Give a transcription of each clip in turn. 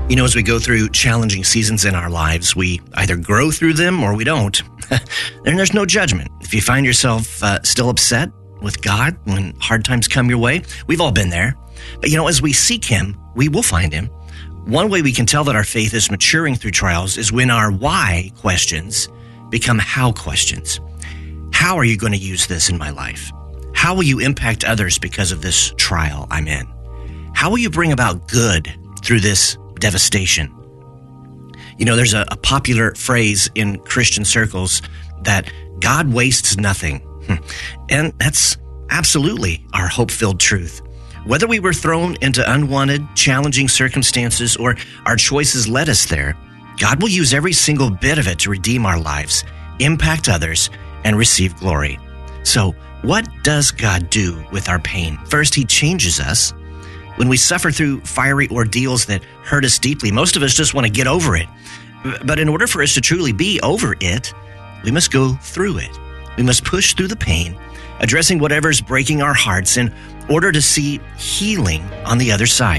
You know, as we go through challenging seasons in our lives, we either grow through them or we don't. And there's no judgment. If you find yourself still upset with God when hard times come your way, we've all been there. But you know, as we seek Him, we will find Him. One way we can tell that our faith is maturing through trials is when our why questions become how questions. How are you going to use this in my life? How will you impact others because of this trial I'm in? How will you bring about good through this devastation? You know, there's a popular phrase in Christian circles that God wastes nothing. And that's absolutely our hope-filled truth. Whether we were thrown into unwanted, challenging circumstances or our choices led us there, God will use every single bit of it to redeem our lives, impact others, and receive glory. So, what does God do with our pain? First, He changes us. When we suffer through fiery ordeals that hurt us deeply, most of us just want to get over it. But in order for us to truly be over it, we must go through it. We must push through the pain, addressing whatever's breaking our hearts in order to see healing on the other side.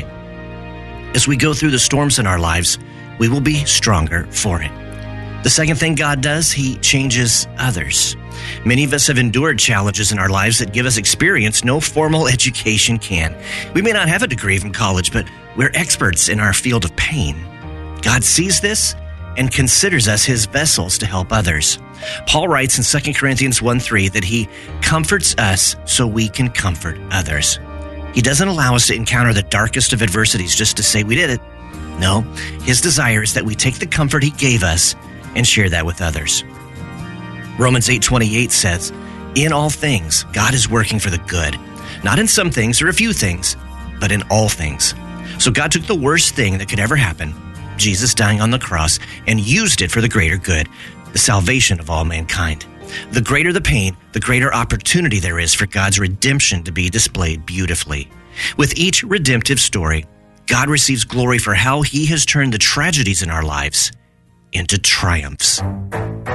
As we go through the storms in our lives, we will be stronger for it. The second thing God does, He changes others. Many of us have endured challenges in our lives that give us experience no formal education can. We may not have a degree from college, but we're experts in our field of pain. God sees this and considers us His vessels to help others. Paul writes in 2 Corinthians 1:3 that He comforts us so we can comfort others. He doesn't allow us to encounter the darkest of adversities just to say we did it. No, His desire is that we take the comfort He gave us and share that with others. Romans 8:28 says, "In all things, God is working for the good, not in some things or a few things, but in all things." So God took the worst thing that could ever happen, Jesus dying on the cross, and used it for the greater good, the salvation of all mankind. The greater the pain, the greater opportunity there is for God's redemption to be displayed beautifully. With each redemptive story, God receives glory for how He has turned the tragedies in our lives into triumphs.